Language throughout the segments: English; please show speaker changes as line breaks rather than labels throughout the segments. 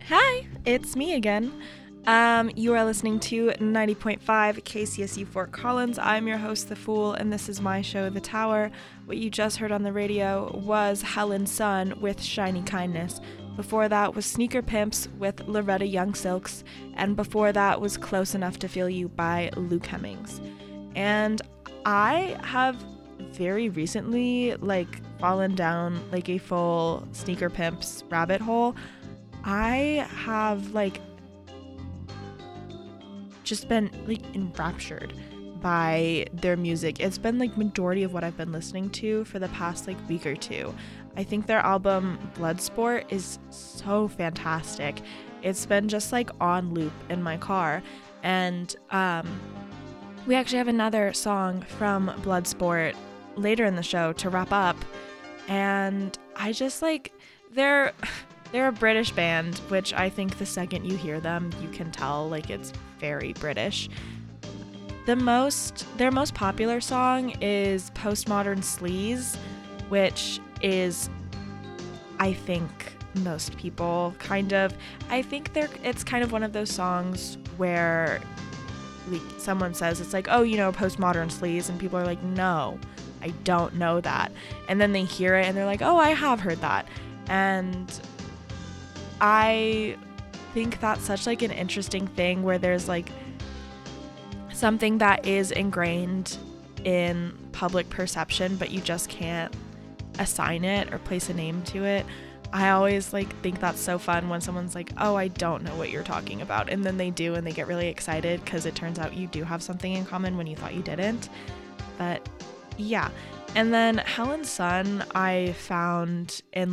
Hi, it's me again. You are listening to 90.5 KCSU Fort Collins. I'm your host, The Fool, and this is my show, The Tower. What you just heard on the radio was Helen Sun with Shiny Kindness. Before that was Sneaker Pimps with Loretta Young Silks, and before that was Close Enough to Feel You by Luke Hemmings. And I have very recently fallen down a full Sneaker Pimps rabbit hole. I have just been enraptured by their music. It's been majority of what I've been listening to for the past week or two. I think their album Bloodsport is so fantastic. It's been just on loop in my car, and we actually have another song from Bloodsport later in the show to wrap up, and I just they're a British band, which I think the second you hear them, you can tell it's very British. Their most popular song is Postmodern Sleaze, which is, I think, most people I think it's kind of one of those songs where someone says it's Postmodern Sleaze, and people are like, no, I don't know that. And then they hear it and they're like, oh, I have heard that. And I think that's such an interesting thing where there's something that is ingrained in public perception, but you just can't assign it or place a name to it. I always think that's so fun when someone's like, oh, I don't know what you're talking about, and then they do, and they get really excited because it turns out you do have something in common when you thought you didn't. But yeah. And then Helen Sun I found in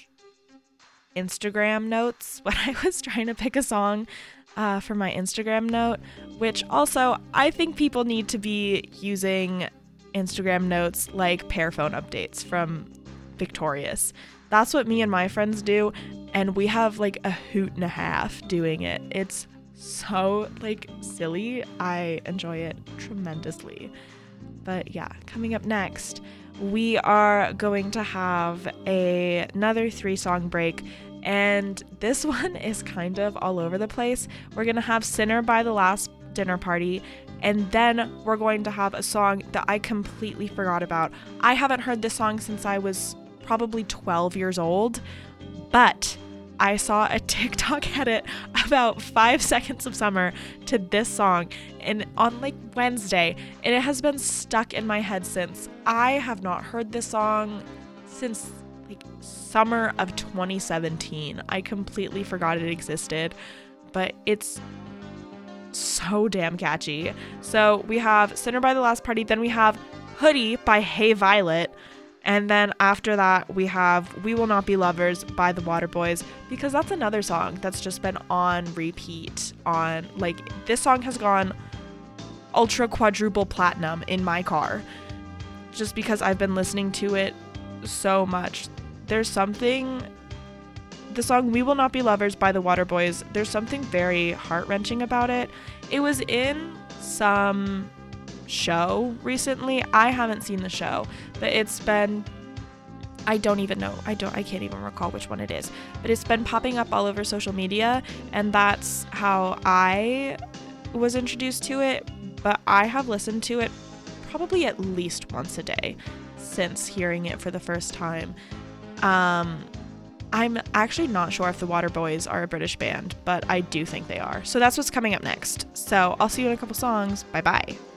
Instagram notes when I was trying to pick a song for my Instagram note, which also I think people need to be using Instagram notes like Pearphone updates from Victorious. That's what me and my friends do, and we have a hoot and a half doing it. It's so silly. I enjoy it tremendously. But yeah, coming up next, we are going to have another 3-song break, and this one is kind of all over the place. We're going to have Sinner by The Last Dinner Party, and then we're going to have a song that I completely forgot about. I haven't heard this song since I was probably 12 years old, but I saw a TikTok edit about 5 Seconds of Summer to this song and on Wednesday, and it has been stuck in my head since. I have not heard this song since summer of 2017. I completely forgot it existed, but it's so damn catchy. So we have Sinner by The Last Party, then we have Hoodie by Hey Violet, and then after that, we have We Will Not Be Lovers by The Waterboys, because that's another song that's just been on repeat on, this song has gone ultra quadruple platinum in my car, just because I've been listening to it so much. There's something, the song We Will Not Be Lovers by The Waterboys, there's something very heart-wrenching about it. It was in some show recently. I haven't seen the show, but it's been, I can't even recall which one it is, but it's been popping up all over social media, and that's how I was introduced to it. But I have listened to it probably at least once a day since hearing it for the first time. I'm actually not sure if the Waterboys are a British band, but I do think they are. So that's what's coming up next. So I'll see you in a couple songs. Bye bye.